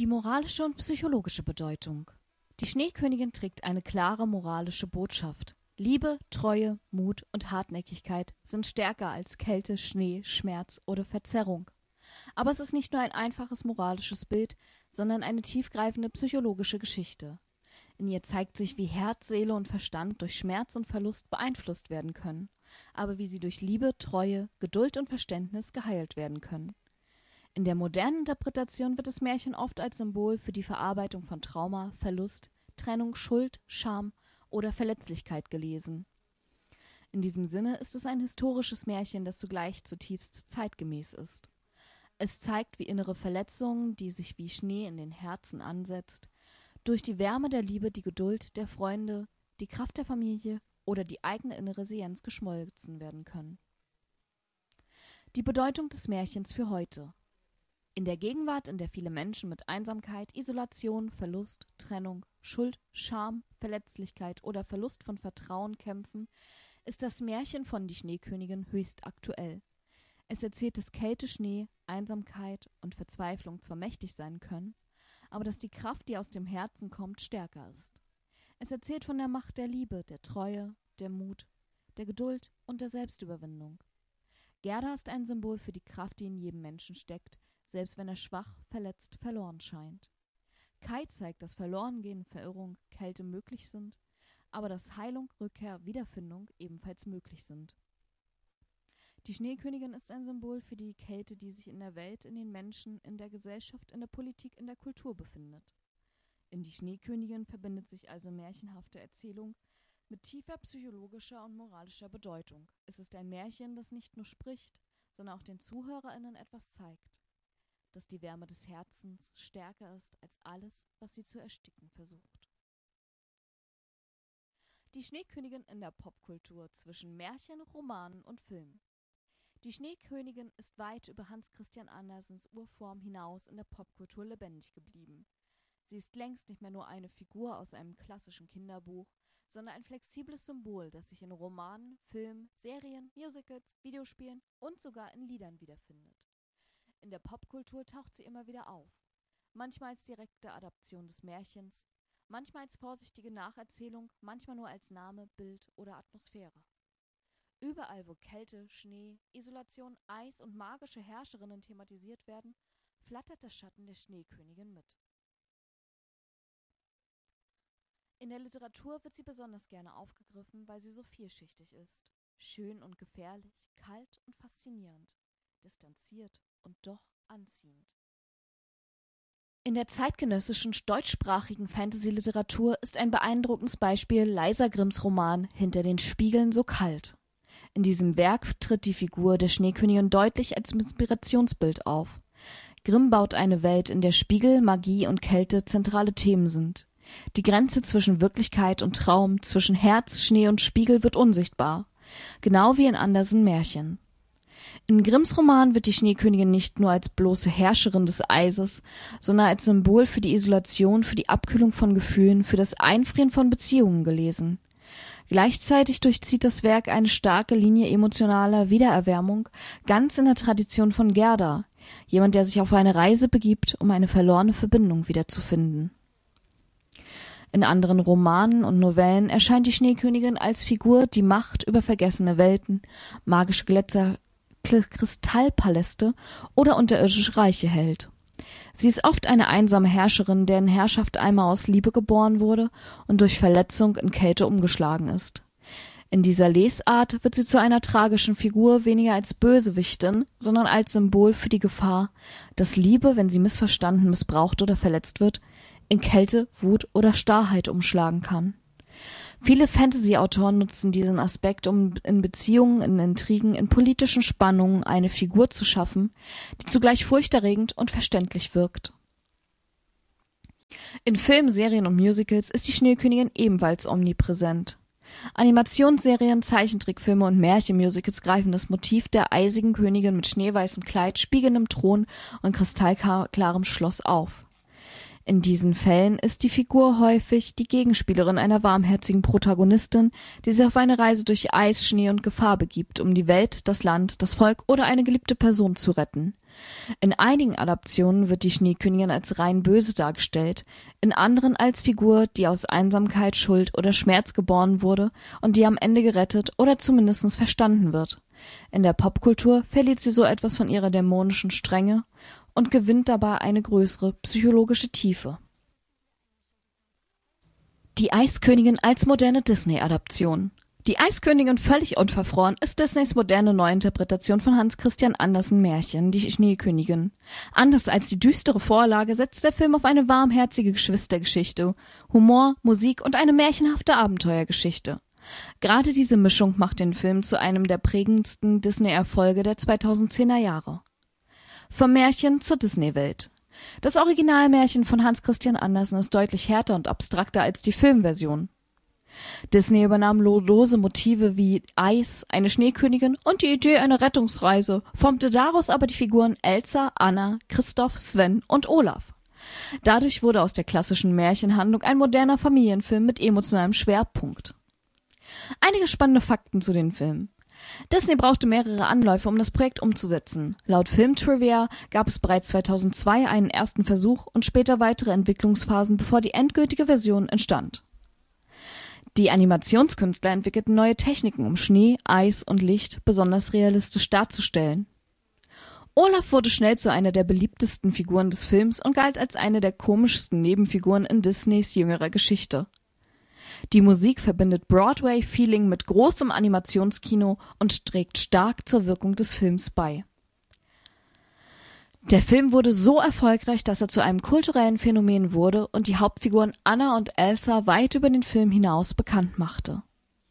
Die moralische und psychologische Bedeutung. Die Schneekönigin trägt eine klare moralische Botschaft. Liebe, Treue, Mut und Hartnäckigkeit sind stärker als Kälte, Schnee, Schmerz oder Verzerrung. Aber es ist nicht nur ein einfaches moralisches Bild, sondern eine tiefgreifende psychologische Geschichte. In ihr zeigt sich, wie Herz, Seele und Verstand durch Schmerz und Verlust beeinflusst werden können, aber wie sie durch Liebe, Treue, Geduld und Verständnis geheilt werden können. In der modernen Interpretation wird das Märchen oft als Symbol für die Verarbeitung von Trauma, Verlust, Trennung, Schuld, Scham oder Verletzlichkeit gelesen. In diesem Sinne ist es ein historisches Märchen, das zugleich zutiefst zeitgemäß ist. Es zeigt, wie innere Verletzungen, die sich wie Schnee in den Herzen ansetzt, durch die Wärme der Liebe, die Geduld der Freunde, die Kraft der Familie oder die eigene innere Resilienz geschmolzen werden können. Die Bedeutung des Märchens für heute. In der Gegenwart, in der viele Menschen mit Einsamkeit, Isolation, Verlust, Trennung, Schuld, Scham, Verletzlichkeit oder Verlust von Vertrauen kämpfen, ist das Märchen von Die Schneekönigin höchst aktuell. Es erzählt, dass Kälte, Schnee, Einsamkeit und Verzweiflung zwar mächtig sein können, aber dass die Kraft, die aus dem Herzen kommt, stärker ist. Es erzählt von der Macht der Liebe, der Treue, der Mut, der Geduld und der Selbstüberwindung. Gerda ist ein Symbol für die Kraft, die in jedem Menschen steckt, selbst wenn er schwach, verletzt, verloren scheint. Kai zeigt, dass Verlorengehen, Verirrung, Kälte möglich sind, aber dass Heilung, Rückkehr, Wiederfindung ebenfalls möglich sind. Die Schneekönigin ist ein Symbol für die Kälte, die sich in der Welt, in den Menschen, in der Gesellschaft, in der Politik, in der Kultur befindet. In Die Schneekönigin verbindet sich also märchenhafte Erzählung mit tiefer psychologischer und moralischer Bedeutung. Es ist ein Märchen, das nicht nur spricht, sondern auch den ZuhörerInnen etwas zeigt. Dass die Wärme des Herzens stärker ist als alles, was sie zu ersticken versucht. Die Schneekönigin in der Popkultur zwischen Märchen, Romanen und Film. Die Schneekönigin ist weit über Hans Christian Andersens Urform hinaus in der Popkultur lebendig geblieben. Sie ist längst nicht mehr nur eine Figur aus einem klassischen Kinderbuch, sondern ein flexibles Symbol, das sich in Romanen, Filmen, Serien, Musicals, Videospielen und sogar in Liedern wiederfindet. In der Popkultur taucht sie immer wieder auf, manchmal als direkte Adaption des Märchens, manchmal als vorsichtige Nacherzählung, manchmal nur als Name, Bild oder Atmosphäre. Überall, wo Kälte, Schnee, Isolation, Eis und magische Herrscherinnen thematisiert werden, flattert der Schatten der Schneekönigin mit. In der Literatur wird sie besonders gerne aufgegriffen, weil sie so vielschichtig ist. Schön und gefährlich, kalt und faszinierend, distanziert und doch anziehend. In der zeitgenössischen deutschsprachigen Fantasy-Literatur ist ein beeindruckendes Beispiel Leisa Grimms Roman Hinter den Spiegeln so kalt. In diesem Werk tritt die Figur der Schneekönigin deutlich als Inspirationsbild auf. Grimm baut eine Welt, in der Spiegel, Magie und Kälte zentrale Themen sind. Die Grenze zwischen Wirklichkeit und Traum, zwischen Herz, Schnee und Spiegel wird unsichtbar. Genau wie in Andersen Märchen. In Grimms Roman wird die Schneekönigin nicht nur als bloße Herrscherin des Eises, sondern als Symbol für die Isolation, für die Abkühlung von Gefühlen, für das Einfrieren von Beziehungen gelesen. Gleichzeitig durchzieht das Werk eine starke Linie emotionaler Wiedererwärmung, ganz in der Tradition von Gerda, jemand, der sich auf eine Reise begibt, um eine verlorene Verbindung wiederzufinden. In anderen Romanen und Novellen erscheint die Schneekönigin als Figur, die Macht über vergessene Welten, magische Kristallpaläste oder unterirdische Reiche hält. Sie ist oft eine einsame Herrscherin, deren Herrschaft einmal aus Liebe geboren wurde und durch Verletzung in Kälte umgeschlagen ist. In dieser Lesart wird sie zu einer tragischen Figur, weniger als Bösewichtin, sondern als Symbol für die Gefahr, dass Liebe, wenn sie missverstanden, missbraucht oder verletzt wird, in Kälte, Wut oder Starrheit umschlagen kann. Viele Fantasy-Autoren nutzen diesen Aspekt, um in Beziehungen, in Intrigen, in politischen Spannungen eine Figur zu schaffen, die zugleich furchterregend und verständlich wirkt. In Filmen, Serien und Musicals ist die Schneekönigin ebenfalls omnipräsent. Animationsserien, Zeichentrickfilme und Märchenmusicals greifen das Motiv der eisigen Königin mit schneeweißem Kleid, spiegelndem Thron und kristallklarem Schloss auf. In diesen Fällen ist die Figur häufig die Gegenspielerin einer warmherzigen Protagonistin, die sich auf eine Reise durch Eis, Schnee und Gefahr begibt, um die Welt, das Land, das Volk oder eine geliebte Person zu retten. In einigen Adaptionen wird die Schneekönigin als rein böse dargestellt, in anderen als Figur, die aus Einsamkeit, Schuld oder Schmerz geboren wurde und die am Ende gerettet oder zumindest verstanden wird. In der Popkultur verliert sie so etwas von ihrer dämonischen Strenge und gewinnt dabei eine größere psychologische Tiefe. Die Eiskönigin als moderne Disney-Adaption. Die Eiskönigin völlig unverfroren ist Disneys moderne Neuinterpretation von Hans Christian Andersen Märchen, die Schneekönigin. Anders als die düstere Vorlage setzt der Film auf eine warmherzige Geschwistergeschichte, Humor, Musik und eine märchenhafte Abenteuergeschichte. Gerade diese Mischung macht den Film zu einem der prägendsten Disney-Erfolge der 2010er Jahre. Vom Märchen zur Disney-Welt. Das Originalmärchen von Hans Christian Andersen ist deutlich härter und abstrakter als die Filmversion. Disney übernahm lose Motive wie Eis, eine Schneekönigin und die Idee einer Rettungsreise, formte daraus aber die Figuren Elsa, Anna, Christoph, Sven und Olaf. Dadurch wurde aus der klassischen Märchenhandlung ein moderner Familienfilm mit emotionalem Schwerpunkt. Einige spannende Fakten zu den Filmen. Disney brauchte mehrere Anläufe, um das Projekt umzusetzen. Laut Filmtrivia gab es bereits 2002 einen ersten Versuch und später weitere Entwicklungsphasen, bevor die endgültige Version entstand. Die Animationskünstler entwickelten neue Techniken, um Schnee, Eis und Licht besonders realistisch darzustellen. Olaf wurde schnell zu einer der beliebtesten Figuren des Films und galt als eine der komischsten Nebenfiguren in Disneys jüngerer Geschichte. Die Musik verbindet Broadway-Feeling mit großem Animationskino und trägt stark zur Wirkung des Films bei. Der Film wurde so erfolgreich, dass er zu einem kulturellen Phänomen wurde und die Hauptfiguren Anna und Elsa weit über den Film hinaus bekannt machte.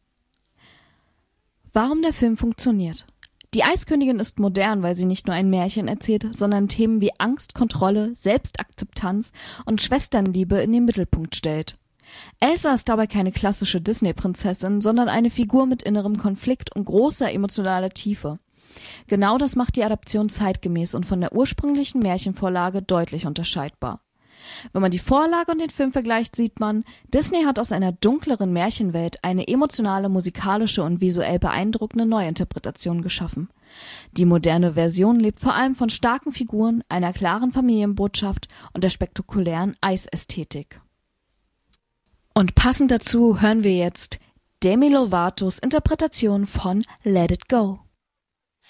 Warum der Film funktioniert? Die Eiskönigin ist modern, weil sie nicht nur ein Märchen erzählt, sondern Themen wie Angst, Kontrolle, Selbstakzeptanz und Schwesternliebe in den Mittelpunkt stellt. Elsa ist dabei keine klassische Disney-Prinzessin, sondern eine Figur mit innerem Konflikt und großer emotionaler Tiefe. Genau das macht die Adaption zeitgemäß und von der ursprünglichen Märchenvorlage deutlich unterscheidbar. Wenn man die Vorlage und den Film vergleicht, sieht man, Disney hat aus einer dunkleren Märchenwelt eine emotionale, musikalische und visuell beeindruckende Neuinterpretation geschaffen. Die moderne Version lebt vor allem von starken Figuren, einer klaren Familienbotschaft und der spektakulären Eisästhetik. Und passend dazu hören wir jetzt Demi Lovatos Interpretation von Let It Go.